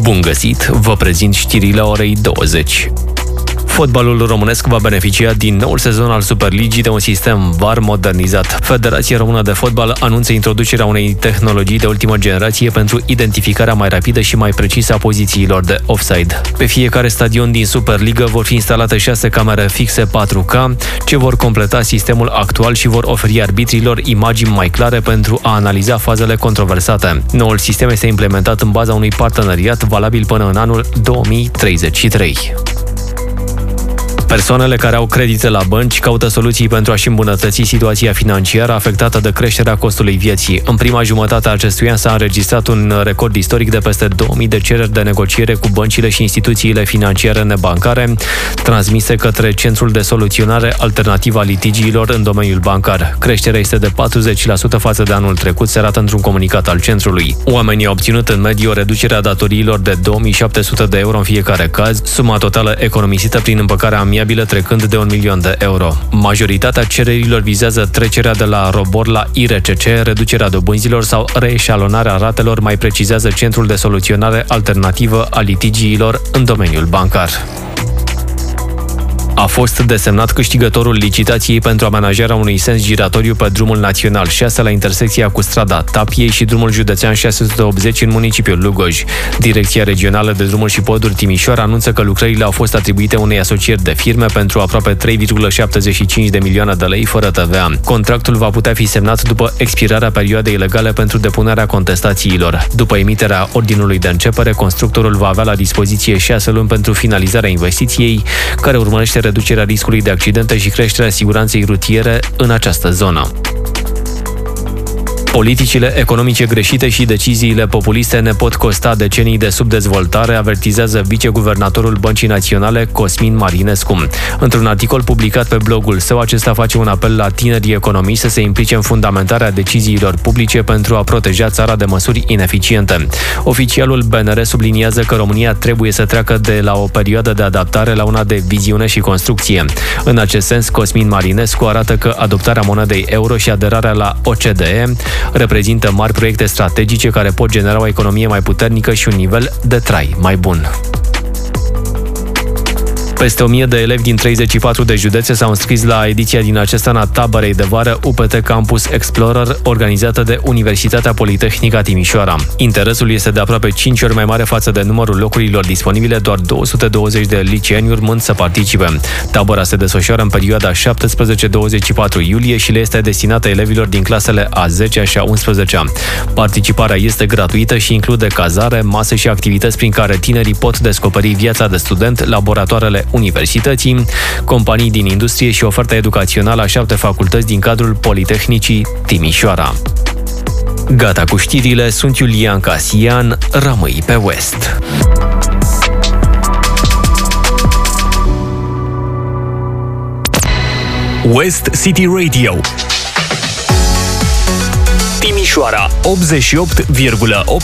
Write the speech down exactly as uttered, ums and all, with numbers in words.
Bun găsit, vă prezint știrile orei douăzeci. Fotbalul românesc va beneficia din noul sezon al Superligii de un sistem V A R modernizat. Federația Română de Fotbal anunță introducerea unei tehnologii de ultimă generație pentru identificarea mai rapidă și mai precisă a pozițiilor de offside. Pe fiecare stadion din Superliga vor fi instalate șase camere fixe patru K, ce vor completa sistemul actual și vor oferi arbitrilor imagini mai clare pentru a analiza fazele controversate. Noul sistem este implementat în baza unui parteneriat valabil până în anul două mii treizeci și trei. Persoanele care au credite la bănci caută soluții pentru a-și îmbunătăți situația financiară afectată de creșterea costului vieții. În prima jumătate a acestui an s-a înregistrat un record istoric de peste două mii de cereri de negociere cu băncile și instituțiile financiare nebancare, transmise către Centrul de Soluționare Alternativă a Litigiilor în domeniul bancar. Creșterea este de patruzeci la sută față de anul trecut, se arată într-un comunicat al centrului. Oamenii au obținut în medie o reducere a datoriilor de două mii șapte sute de euro în fiecare caz, suma totală economisită prin împăcarea amiabilă trecând de un milion de euro. Majoritatea cererilor vizează trecerea de la ROBOR la I R C C, reducerea dobânzilor sau reeșalonarea ratelor, mai precizează Centrul de Soluționare Alternativă a Litigiilor în domeniul bancar. A fost desemnat câștigătorul licitației pentru amenajarea unui sens giratoriu pe drumul național șase la intersecția cu strada Tapiei și drumul județean șase sute optzeci în municipiul Lugoj. Direcția Regională de Drumuri și Poduri Timișoara anunță că lucrările au fost atribuite unei asocieri de firme pentru aproape trei virgulă șaptezeci și cinci de milioane de lei fără T V A. Contractul va putea fi semnat după expirarea perioadei legale pentru depunerea contestațiilor. După emiterea ordinului de începere, constructorul va avea la dispoziție șase luni pentru finalizarea investiției, care urmărește reducerea riscului de accidente și creșterea siguranței rutiere în această zonă. Politicile economice greșite și deciziile populiste ne pot costa decenii de subdezvoltare, avertizează viceguvernatorul Băncii Naționale, Cosmin Marinescu. Într-un articol publicat pe blogul său, acesta face un apel la tinerii economiști să se implice în fundamentarea deciziilor publice pentru a proteja țara de măsuri ineficiente. Oficialul B N R subliniază că România trebuie să treacă de la o perioadă de adaptare la una de viziune și construcție. În acest sens, Cosmin Marinescu arată că adoptarea monedei euro și aderarea la O C D E reprezintă mari proiecte strategice care pot genera o economie mai puternică și un nivel de trai mai bun. Peste o mie de elevi din treizeci și patru de județe s-au înscris la ediția din acest an a taberei de vară U P T Campus Explorer, organizată de Universitatea Politehnică a Timișoara. Interesul este de aproape cinci ori mai mare față de numărul locurilor disponibile, doar două sute douăzeci de liceeni urmând să participe. Tabăra se desfășoară în perioada șaptesprezece douăzeci și patru iulie și le este destinată elevilor din clasele a zecea și a unsprezecea. Participarea este gratuită și include cazare, mase și activități prin care tinerii pot descoperi viața de student, laboratoarele universității, companii din industrie și oferta educațională a șapte facultăți din cadrul Politehnicii Timișoara. Gata cu știrile, sunt Iulian Casian, rămâi pe West. West City Radio Timișoara optzeci și opt virgulă opt